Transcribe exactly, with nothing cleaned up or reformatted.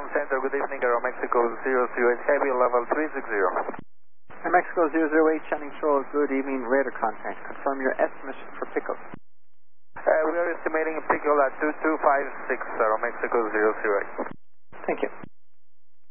Ground Center, good evening, Aeromexico zero zero eight, heavy level three six zero. Aeromexico zero zero eight, Channing Shoals, good evening, radar contact. Confirm your estimation for pickup. Uh, we are estimating a pickup at two two five six, Aeromexico zero zero eight. Thank you.